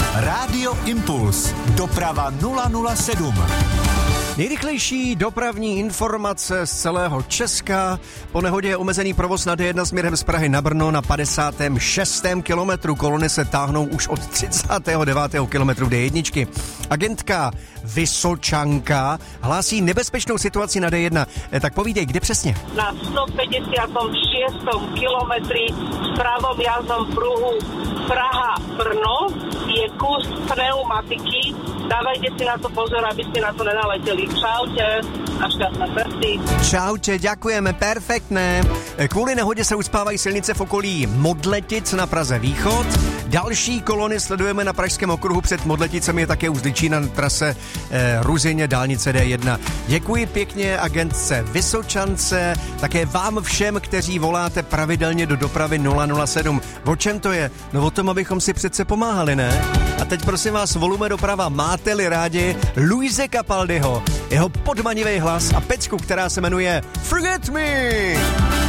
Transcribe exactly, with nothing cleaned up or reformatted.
Rádio Impuls. Doprava nula nula sedm. Nejrychlejší dopravní informace z celého Česka. Po nehodě je omezený provoz na D jedna směrem z Prahy na Brno na padesátém šestém kilometru. Kolony se táhnou už od třicátého devátého kilometru D jedna. Agentka Vysočanka hlásí nebezpečnou situaci na D jedna. Tak povídej, kde přesně? Na sto päťdesiatom šiestom kilometri v pravom jazdnom pruhu Praha-Brno je kus pneumatiky. Dávajte si na to pozor, aby ste na to nenaleteli. Čaute a šťastné cesty. Čaute, ďakujeme, perfektné. Kvůli nehodě se uspávají silnice v okolí Modletic na Praze východ. Další kolony sledujeme na Pražském okruhu před Modleticemi, je také u Zličína na trase eh, Ruzyně dálnice D jedna. Děkuji pěkně agentce Vysočance, také vám všem, kteří voláte pravidelně do dopravy nula nula sedm. O čem to je? No o tom, abychom si přece pomáhali, ne? A teď prosím vás, volume doprava, máte-li rádi Luise Capaldiho, jeho podmanivý hlas a pecku, která se jmenuje Forget Me!